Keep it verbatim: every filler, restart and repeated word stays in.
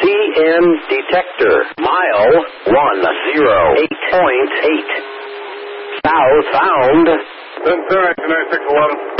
N detector. Mile one oh eight point eight. Southbound. Ventura, two nine six one one.